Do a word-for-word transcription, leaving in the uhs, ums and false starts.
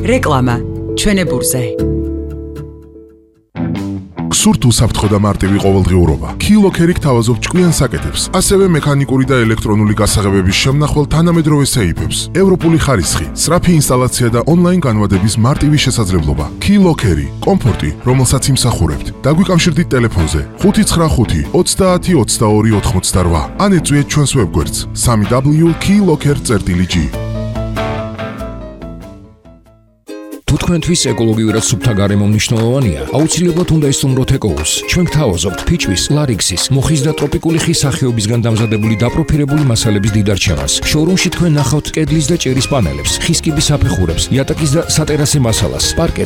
რეკლამა ჩვენებურზე. გსურთ უსაფრთხო და მარტივი ყოველდღიურობა. Keylogger გთავაზობ ჭკვიან საკეთებს, ასევე მექანიკური და ელექტრონული გასაღებების შემნახვალ თანამედროვე სეიფებს, ევროპული ხარისხი, სწრაფი ინსტალაცია და ონლაინ განმადების მარტივი შესაძლებლობა. Keylogger, კომფორტი, რომელსაც იმსახურებთ. დაგვიკავშირდით ტელეფონზე ხუთი ცხრა ხუთი ოცდაათი ოცდაორი ოთხმოცდარვა. ან ეწვიეთ ჩვენს ვებგვერდს სამი დაბლიუ keylogger წერტილი ჯი. თუ თქვენთვის ეკოლოგიურად სუფთა გარემო მნიშვნელოვანია, აუცილებლად უნდა ისწავლოთ ეკოუს. ჩვენ გთავაზობთ ფიჩვის, ლარიქსის, მოხის და ტროპიკული ხის სახეობისგან დამზადებული დაპროფილებული მასალების დიდ არჩევანს. შოურუმში თქვენ ნახავთ კედლის და ჭერის პანელებს, ხის კიბის საფეხურებს, იატაკის და სატერასე მასალას, პარკეტს